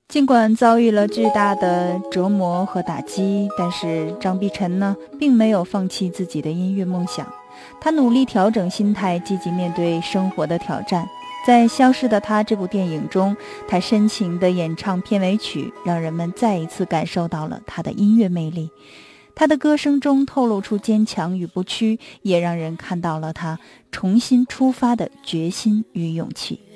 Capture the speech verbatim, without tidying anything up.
尽管遭遇了巨大的折磨和打击，但是张碧晨呢，并没有放弃自己的音乐梦想。他努力调整心态，积极面对生活的挑战。在《消失的她》这部电影中，他深情地演唱片尾曲，让人们再一次感受到了他的音乐魅力。他的歌声中透露出坚强与不屈，也让人看到了他重新出发的决心与勇气。